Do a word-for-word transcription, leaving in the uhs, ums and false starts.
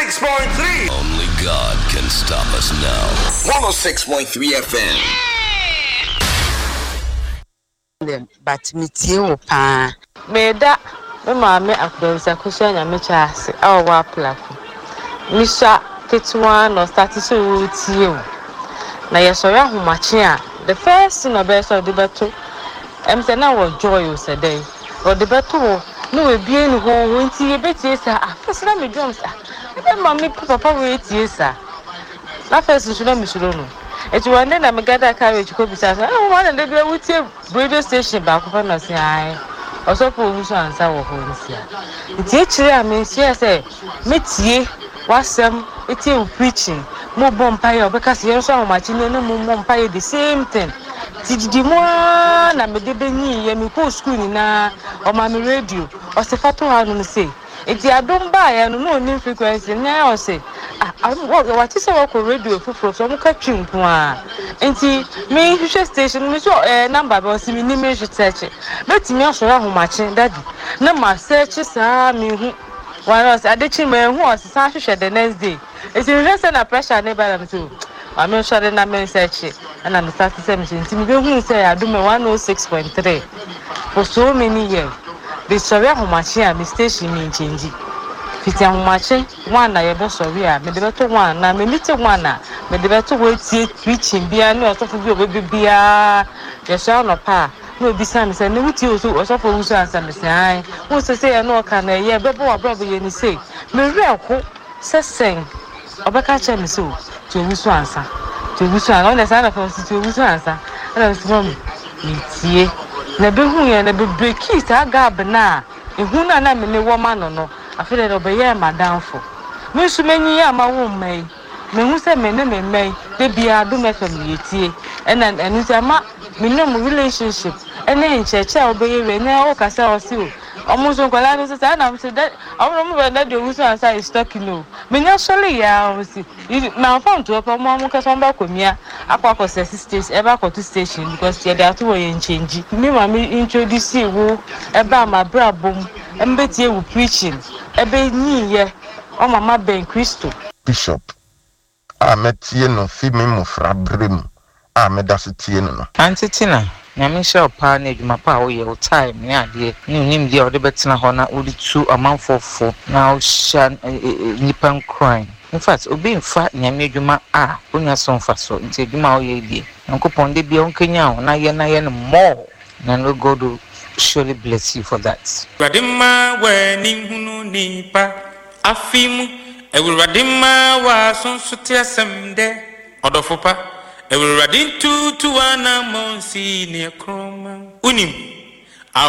six point three. Only God can stop us now. one oh six point three F M. But me too, pa. Meda, me mama akwensa kusha nya mecha ase. Awo wa plako. Misha ketwa no start so tie o. Na yesori ahomache a the first thing about so the beto. Em say na wo joy o say dey. O the beto no we bie ni ho nti e betie sa. Ah, first na me drums ah. E mama papa we tie sa. Na first so na me suro no. It's one day na me gather carriage ko bisa sa. Ah, one day we tie radio station ba ko fa na say ai. Also for who so answer wo ho nsia. Nti e kire a me nsia say metie wasem etie preaching. Mo bompaye obeka se yen so ahomachi ne no mo bompaye the same thing. Tididi mo na me de benyi ye me ko school ni na o ma me radio o se fato ha no say enti adom ba ya no no ni frequency nya o say ah what say we ko radio fufuro so mo ka twinko a enti me hwehwe station me so eh number ba o se me ni me hwetche betimi asoro ahomachi daddy na ma search sa me hu one us adechi me hu o se sa hwehwe the next day enti hwehwe say na pressure ne ba na so I'm not sure na me search and I'm starting seventeen. Ntimi be hu say adome one oh six point three for so many years. The story ahomachi a me station me change. Fiti ahomachi one na ye be story a me de beto one na me meet one na me de beto we tie preaching bia na osofo bi obi bia ye so no pa na obi sam say na wuti oso osofo wu so answer me say ai wo so say e no ka na ye be bo abrobo ye ni say me re ko sesen obeka cha me so to wusu ansa to wusu an on the side of us to wusu ansa and so me tie na be hu ye na be breaki sa gab na ehu na na me ne wo ma no no afere do be ye madamfo me su manyi ya ma wo mai me hu se me ne me mai de bia do me fam ye tie and and and say ma me no relationship and in church e obeye we na o kasa o si o omo so kwala no say na say that omo mo be na de wusu ansa is talking no me nya sole ya o si na phone to omo mo ka so mba komia akwa ko station e ba ko to station because ye dey to we change me ma me introduce wo e ba ma brabom e mbeti e wo preaching e be nyi ye o mama ben Christo Bishop a metie no fi me mo fra brem a me da so tie no no antitina nyame sha opa na adwuma pa wo ye o time ne ade ne nim dia o de betena ho na o de tu amanfofo na o sha nipan crime. In fact obi mfa nyame adwuma a onya so mfa so nti adwuma wo ye die nkopon de bia onkanya ho na ye na ye no more na no God will surely bless you for that. Radima we ni hunu nipa afimu ewuradima wa sonso te asemde odofopa ewuradin tu tu ana monsi ne kroma unim